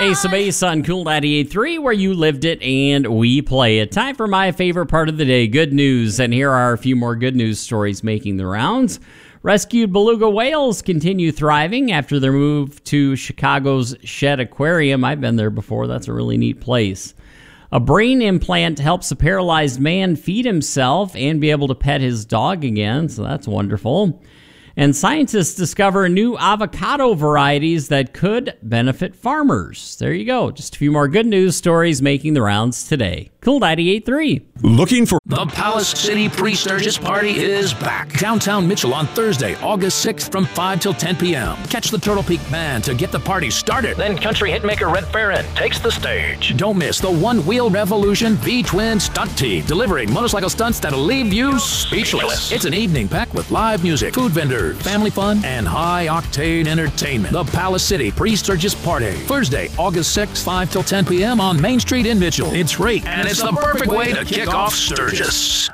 Ace of Base on Cool 98.3, where you lived it and we play it. Time for my favorite part of the day, good news. And here are a few more good news stories making the rounds. Rescued beluga whales continue thriving after their move to Chicago's Shedd Aquarium. I've been there before. That's a really neat place. A brain implant helps a paralyzed man feed himself and be able to pet his dog again, so that's wonderful. And scientists discover new avocado varieties that could benefit farmers. There you go. Just a few more good news stories making the rounds today. Cool 98.3. Looking for The Palace City Pre-Sturgis Party is back. Downtown Mitchell on Thursday, August 6th from 5 till 10 p.m. Catch the Turtle Peak Band to get the party started. Then country hitmaker Red Farron takes the stage. Don't miss the One Wheel Revolution V-Twin Stunt Team, delivering motorcycle stunts that'll leave you speechless. It's an evening packed with live music, food vendors, family fun, and high-octane entertainment. The Palace City Pre-Sturgis Party, Thursday, August 6th, 5 till 10 p.m. on Main Street in Mitchell. It's free, and it's the perfect way to kick off Sturgis.